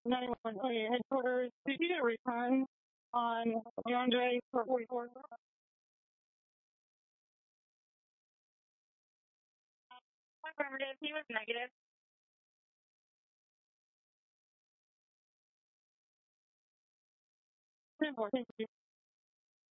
9128 headquarters. Did you get a return on Leandre for 44? Affirmative. He was negative. Thank you.